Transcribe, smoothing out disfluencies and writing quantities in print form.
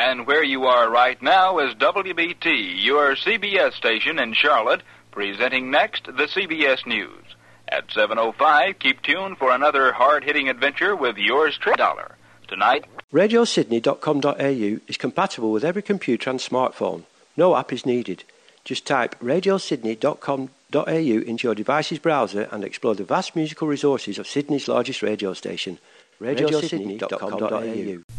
And where you are right now is WBT, your CBS station in Charlotte, presenting next the CBS News. At 7:05, keep tuned for another hard-hitting adventure with yours truly, Dollar. Tonight, RadioSydney.com.au is compatible with every computer and smartphone. No app is needed. Just type RadioSydney.com.au into your device's browser and explore the vast musical resources of Sydney's largest radio station, RadioSydney.com.au.